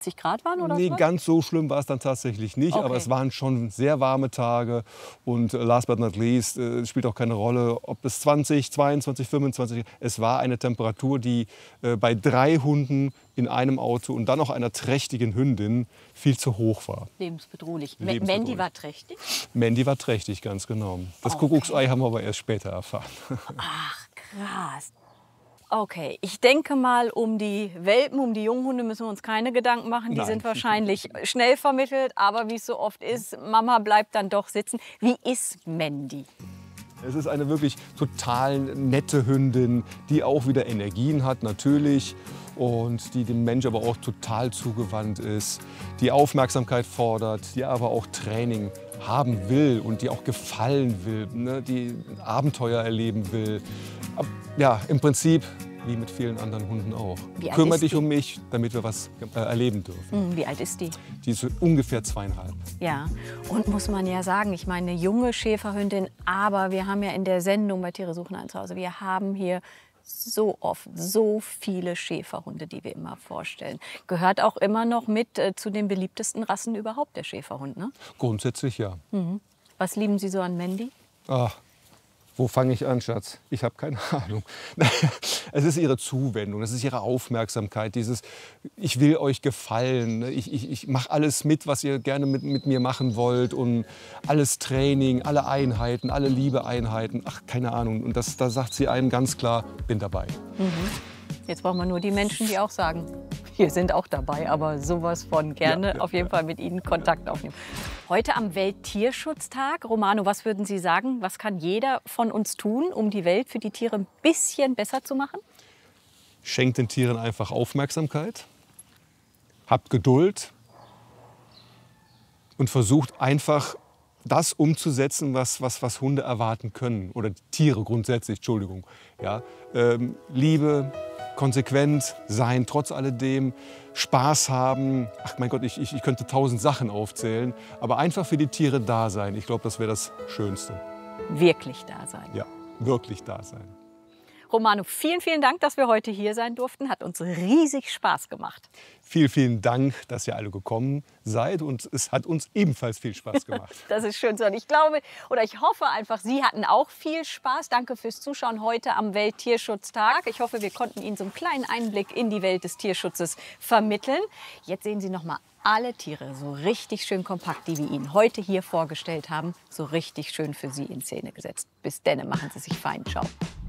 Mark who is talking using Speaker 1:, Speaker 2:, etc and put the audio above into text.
Speaker 1: 40 Grad waren oder
Speaker 2: Nee,
Speaker 1: so?
Speaker 2: ganz so schlimm war es dann tatsächlich nicht,
Speaker 1: Okay.
Speaker 2: aber es waren schon sehr warme Tage und last but not least, es spielt auch keine Rolle, ob es 20, 22, 25, es war eine Temperatur, die bei 3 Hunden in einem Auto und dann noch einer trächtigen Hündin viel zu hoch war.
Speaker 1: Lebensbedrohlich.
Speaker 2: Lebensbedrohlich.
Speaker 1: Mandy war trächtig?
Speaker 2: Mandy war trächtig, ganz genau. Das
Speaker 1: Okay.
Speaker 2: Kuckucksei haben wir aber erst später erfahren.
Speaker 1: Ach, krass. Okay, ich denke mal, um die Welpen, um die Junghunde müssen wir uns keine Gedanken machen. Die
Speaker 2: Nein.
Speaker 1: sind wahrscheinlich schnell vermittelt, aber wie es so oft ist, Mama bleibt dann doch sitzen. Wie ist Mandy?
Speaker 2: Es ist eine wirklich total nette Hündin, die auch wieder Energien hat, natürlich. Und die dem Mensch aber auch total zugewandt ist, die Aufmerksamkeit fordert, die aber auch Training haben will und die auch gefallen will, ne? Die Abenteuer erleben will. Ja, im Prinzip wie mit vielen anderen Hunden auch.
Speaker 1: Wie alt
Speaker 2: Kümmere
Speaker 1: ist
Speaker 2: dich
Speaker 1: die?
Speaker 2: um mich, damit wir was erleben dürfen.
Speaker 1: Wie alt ist die?
Speaker 2: Die ist ungefähr 2,5.
Speaker 1: Ja, und muss man ja sagen, ich meine, eine junge Schäferhündin, aber wir haben ja in der Sendung bei Tiere suchen ein Zuhause, wir haben hier so oft so viele Schäferhunde, die wir immer vorstellen. Gehört auch immer noch mit zu den beliebtesten Rassen überhaupt, der Schäferhund, ne?
Speaker 2: Grundsätzlich ja.
Speaker 1: Was lieben Sie so an Mandy?
Speaker 2: Ach, wo fange ich an, Schatz? Ich habe keine Ahnung. Es ist ihre Zuwendung, es ist ihre Aufmerksamkeit, dieses ich will euch gefallen, ne? Ich mache alles mit, was ihr gerne mit mir machen wollt und alles Training, alle Einheiten, alle Liebeeinheiten, ach, keine Ahnung. Und da sagt sie einem ganz klar, bin dabei.
Speaker 1: Jetzt brauchen wir nur die Menschen, die auch sagen, wir sind auch dabei, aber sowas von gerne
Speaker 2: Ja,
Speaker 1: auf jeden Fall mit Ihnen Kontakt aufnehmen. Heute am Welttierschutztag. Romano, was würden Sie sagen, was kann jeder von uns tun, um die Welt für die Tiere ein bisschen besser zu machen?
Speaker 2: Schenkt den Tieren einfach Aufmerksamkeit, habt Geduld und versucht einfach das umzusetzen, was Hunde erwarten können. Oder Tiere grundsätzlich, Entschuldigung. Ja? Liebe, konsequent sein, trotz alledem, Spaß haben. Ach mein Gott, ich könnte 1000 Sachen aufzählen. Aber einfach für die Tiere da sein. Ich glaube, das wäre das Schönste.
Speaker 1: Wirklich da sein.
Speaker 2: Ja, wirklich da sein.
Speaker 1: Romano, vielen, vielen Dank, dass wir heute hier sein durften. Hat uns riesig Spaß gemacht.
Speaker 2: Vielen, vielen Dank, dass ihr alle gekommen seid. Und es hat uns ebenfalls viel Spaß gemacht.
Speaker 1: Das ist schön so. Und ich glaube oder ich hoffe einfach, Sie hatten auch viel Spaß. Danke fürs Zuschauen heute am Welttierschutztag. Ich hoffe, wir konnten Ihnen so einen kleinen Einblick in die Welt des Tierschutzes vermitteln. Jetzt sehen Sie noch mal alle Tiere so richtig schön kompakt, die wir Ihnen heute hier vorgestellt haben, so richtig schön für Sie in Szene gesetzt. Bis denne, machen Sie sich fein. Ciao.